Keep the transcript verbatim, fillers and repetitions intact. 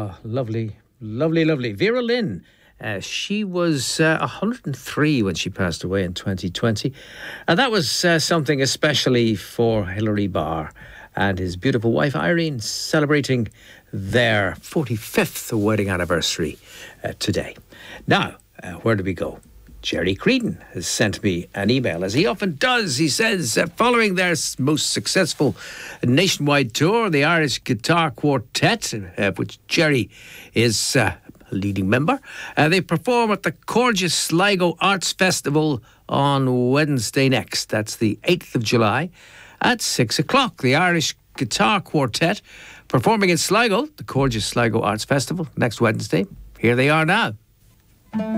Oh, lovely, lovely, lovely. Vera Lynn. Uh, she was uh, one hundred three when she passed away in twenty twenty. And that was uh, something especially for Hilary Barr and his beautiful wife Irene, celebrating their forty-fifth wedding anniversary uh, today. Now, uh, where do we go? Jerry Creedon has sent me an email, as he often does. He says, uh, following their most successful nationwide tour, the Irish Guitar Quartet, uh, which Jerry is uh, a leading member, uh, they perform at the Corgus Sligo Arts Festival on Wednesday next. That's the eighth of July at six o'clock. The Irish Guitar Quartet performing in Sligo, the Corgus Sligo Arts Festival, next Wednesday. Here they are now.